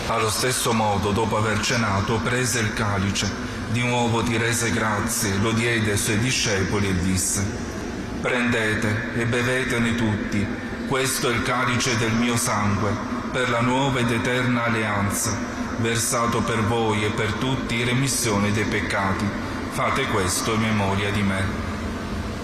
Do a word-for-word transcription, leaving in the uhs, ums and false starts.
Allo stesso modo, dopo aver cenato, prese il calice, di nuovo ti rese grazie, lo diede ai suoi discepoli e disse: prendete e bevetene tutti, questo è il calice del mio sangue, per la nuova ed eterna alleanza, versato per voi e per tutti in remissione dei peccati. Fate questo in memoria di me.